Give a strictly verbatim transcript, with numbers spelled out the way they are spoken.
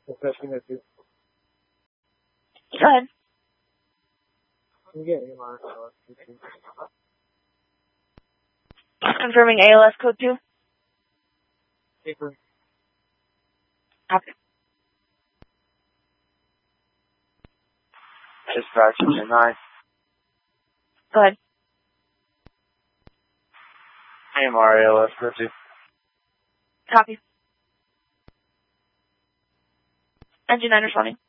Assessing it too. Go ahead. Can you get A L S code two? Confirming A L S code two. Paper. Copy. Dispatch to nine. Go ahead. A M R A L S code two. Copy. Engine nine responding.